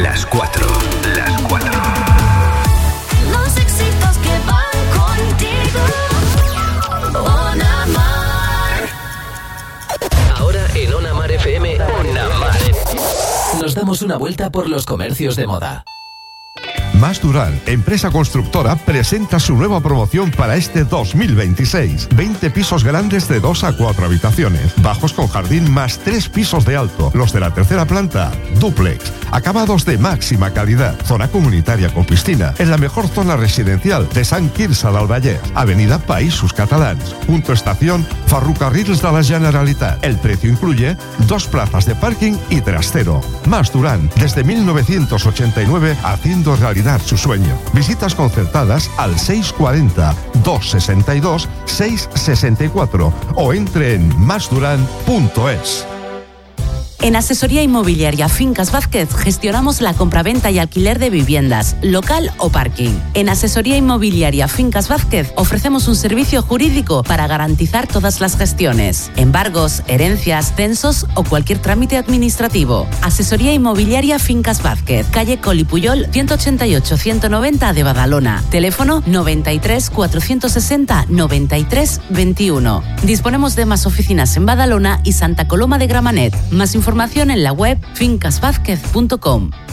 Las 4. Los éxitos que van contigo. Onamar. Ahora en Onamar FM, Onamar. Nos damos una vuelta por los comercios de moda. Mas Durán, empresa constructora, presenta su nueva promoción para este 2026. 20 pisos grandes de 2 a 4 habitaciones, bajos con jardín más 3 pisos de alto. Los de la tercera planta, dúplex, acabados de máxima calidad. Zona comunitaria con piscina, en la mejor zona residencial de Sant Quirze del Vallès. Avenida Països Catalans, punto estación Ferrocarrils de la Generalitat. El precio incluye 2 plazas de parking y trastero. Mas Durán, desde 1989, haciendo realidad su sueño. Visitas concertadas al 640-262-664 o entre en masduran.es. En Asesoría Inmobiliaria Fincas Vázquez gestionamos la compraventa y alquiler de viviendas, local o parking. En Asesoría Inmobiliaria Fincas Vázquez ofrecemos un servicio jurídico para garantizar todas las gestiones, embargos, herencias, censos o cualquier trámite administrativo. Asesoría Inmobiliaria Fincas Vázquez, calle Coli Puyol 188-190 de Badalona. Teléfono 93 460 93 21. Disponemos de más oficinas en Badalona y Santa Coloma de Gramenet. Más información en la web fincasvázquez.com.